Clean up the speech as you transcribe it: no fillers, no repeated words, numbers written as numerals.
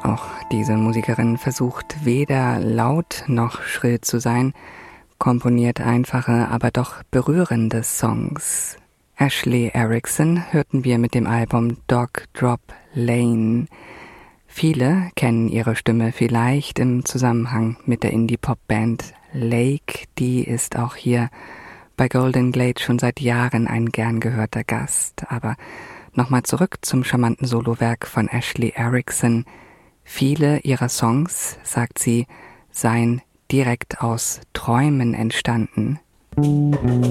Auch diese Musikerin versucht weder laut noch schrill zu sein, komponiert einfache, aber doch berührende Songs. Ashley Erickson hörten wir mit dem Album Dog Drop Lane. Viele kennen ihre Stimme vielleicht im Zusammenhang mit der Indie-Pop-Band Lake. Die ist auch hier bei Golden Glade schon seit Jahren ein gern gehörter Gast. Aber nochmal zurück zum charmanten Solowerk von Ashley Erickson. Viele ihrer Songs, sagt sie, seien direkt aus Träumen entstanden.